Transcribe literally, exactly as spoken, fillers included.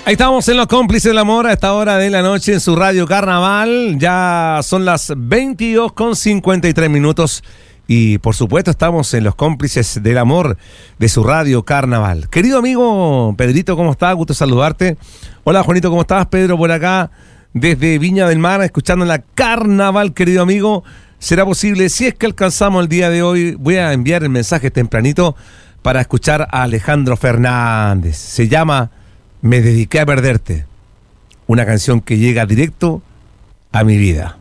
Ahí estamos en Los Cómplices del Amor a esta hora de la noche en su Radio Carnaval. Ya son las veintidós con cincuenta y tres minutos y por supuesto estamos en Los Cómplices del Amor de su Radio Carnaval. Querido amigo Pedrito, ¿cómo estás? Gusto saludarte. Hola Juanito, ¿cómo estás? Pedro por acá desde Viña del Mar, escuchando la Carnaval, querido amigo. ¿Será posible? Si es que alcanzamos el día de hoy, voy a enviar el mensaje tempranito para escuchar a Alejandro Fernández. Se llama Me dediqué a perderte, una canción que llega directo a mi vida.